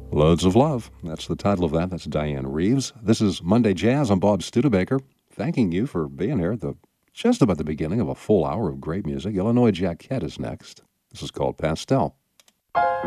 Loads of Love. That's the title of that. That's Diane Reeves. This is Monday Jazz. I'm Bob Studebaker, thanking you for being here at just about the beginning of a full hour of great music. Illinois Jacquette is next. This is called Pastel.